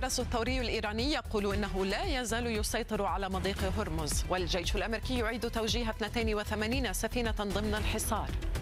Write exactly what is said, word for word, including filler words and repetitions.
الحرس الثوري الإيراني يقول إنه لا يزال يسيطر على مضيق هرمز، والجيش الأمريكي يعيد توجيه اثنتين وثمانين سفينة ضمن الحصار.